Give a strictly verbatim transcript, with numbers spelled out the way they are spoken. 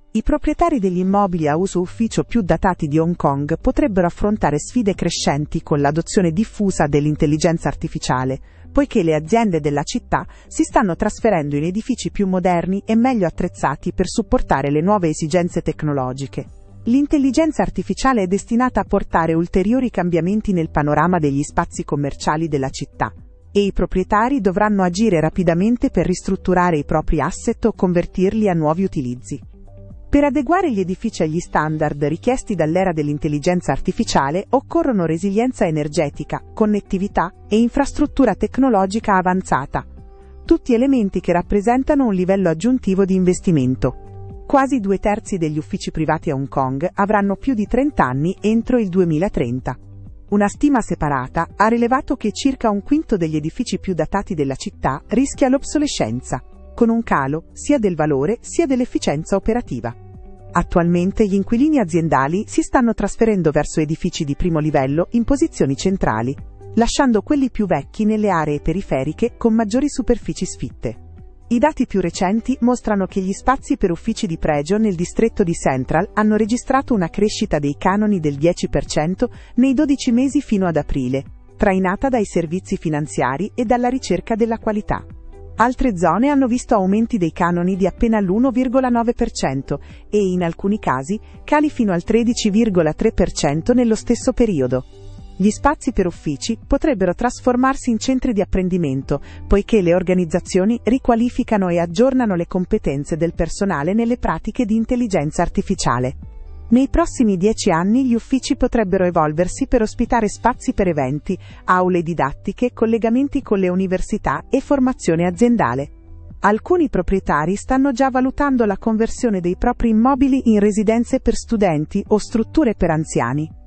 I proprietari degli immobili a uso ufficio più datati di Hong Kong potrebbero affrontare sfide crescenti con l'adozione diffusa dell'intelligenza artificiale, poiché le aziende della città si stanno trasferendo in edifici più moderni e meglio attrezzati per supportare le nuove esigenze tecnologiche. L'intelligenza artificiale è destinata a portare ulteriori cambiamenti nel panorama degli spazi commerciali della città, e i proprietari dovranno agire rapidamente per ristrutturare i propri asset o convertirli a nuovi utilizzi. Per adeguare gli edifici agli standard richiesti dall'era dell'intelligenza artificiale occorrono resilienza energetica, connettività e infrastruttura tecnologica avanzata, tutti elementi che rappresentano un livello aggiuntivo di investimento. Quasi due terzi degli uffici privati a Hong Kong avranno più di trenta anni entro il duemilatrenta. Una stima separata ha rilevato che circa un quinto degli edifici più datati della città rischia l'obsolescenza, con un calo sia del valore sia dell'efficienza operativa. Attualmente gli inquilini aziendali si stanno trasferendo verso edifici di primo livello in posizioni centrali, lasciando quelli più vecchi nelle aree periferiche con maggiori superfici sfitte. I dati più recenti mostrano che gli spazi per uffici di pregio nel distretto di Central hanno registrato una crescita dei canoni del dieci per cento nei dodici mesi fino ad aprile, trainata dai servizi finanziari e dalla ricerca della qualità. Altre zone hanno visto aumenti dei canoni di appena l'uno virgola nove per cento e, in alcuni casi, cali fino al tredici virgola tre per cento nello stesso periodo. Gli spazi per uffici potrebbero trasformarsi in centri di apprendimento, poiché le organizzazioni riqualificano e aggiornano le competenze del personale nelle pratiche di intelligenza artificiale. Nei prossimi dieci anni gli uffici potrebbero evolversi per ospitare spazi per eventi, aule didattiche, collegamenti con le università e formazione aziendale. Alcuni proprietari stanno già valutando la conversione dei propri immobili in residenze per studenti o strutture per anziani.